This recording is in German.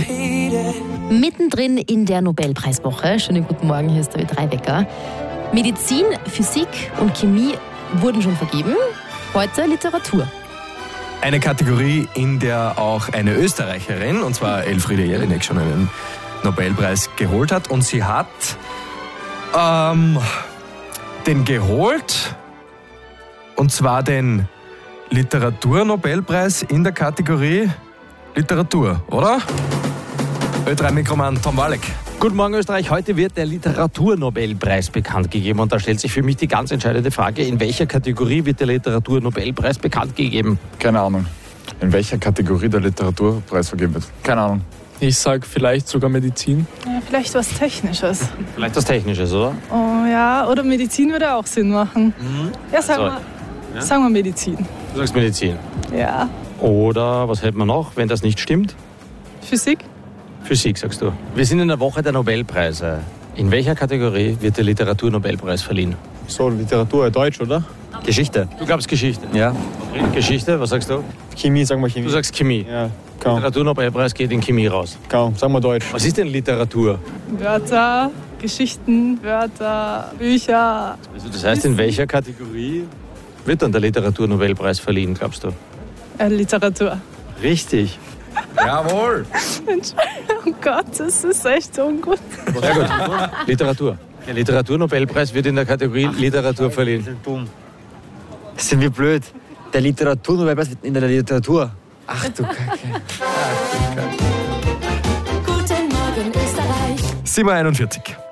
Mittendrin in der Nobelpreiswoche. Schönen guten Morgen, hier ist der Ö3 Wecker. Medizin, Physik und Chemie wurden schon vergeben. Heute Literatur. Eine Kategorie, in der auch eine Österreicherin, und zwar Elfriede Jelinek, schon einen Nobelpreis geholt hat. Und sie hat den geholt, und zwar den Literaturnobelpreis in der Kategorie Literatur, oder? Ö3-Mikroman Tom Walek. Guten Morgen Österreich, heute wird der Literaturnobelpreis bekannt gegeben und da stellt sich für mich die ganz entscheidende Frage, in welcher Kategorie wird der Literaturnobelpreis bekannt gegeben? Keine Ahnung. In welcher Kategorie der Literaturpreis vergeben wird? Keine Ahnung. Ich sag vielleicht sogar Medizin. Ja, vielleicht was Technisches. Vielleicht was Technisches, oder? Oh ja, oder Medizin würde auch Sinn machen. Ja, sagen wir Medizin. Du sagst Medizin. Ja. Oder was hält man noch, wenn das nicht stimmt? Physik? Physik, sagst du. Wir sind in der Woche der Nobelpreise. In welcher Kategorie wird der Literaturnobelpreis verliehen? So, Literatur, Deutsch, oder? Geschichte. Du glaubst Geschichte? Ja. Okay. Geschichte, was sagst du? Chemie, sagen wir Chemie. Du sagst Chemie. Ja, kaum. Literaturnobelpreis geht in Chemie raus. Kaum, sagen wir Deutsch. Was ist denn Literatur? Wörter, Geschichten, Wörter, Bücher. Also das heißt, in welcher Kategorie wird dann der Literaturnobelpreis verliehen, glaubst du? Literatur. Richtig. Jawohl. Oh Gott, das ist echt ungut. Sehr gut. Literatur. Der Literaturnobelpreis wird in der Kategorie Literatur verliehen. Sind wir blöd? Der Literaturnobelpreis wird in der Literatur. Ach du Kacke. Guten Morgen, Österreich. 7:41.